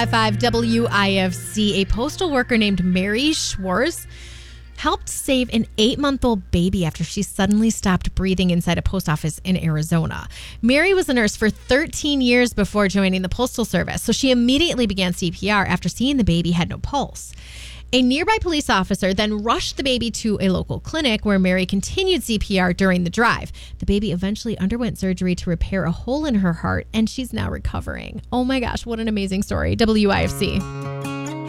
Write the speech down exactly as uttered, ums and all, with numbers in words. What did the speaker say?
five W I F C, a postal worker named Mary Schwartz helped save an eight-month-old baby after she suddenly stopped breathing inside a post office in Arizona. Mary was a nurse for thirteen years before joining the Postal Service, so she immediately began C P R after seeing the baby had no pulse. A nearby police officer then rushed the baby to a local clinic where Mary continued C P R during the drive. The baby eventually underwent surgery to repair a hole in her heart, and she's now recovering. Oh my gosh, what an amazing story. W I F C.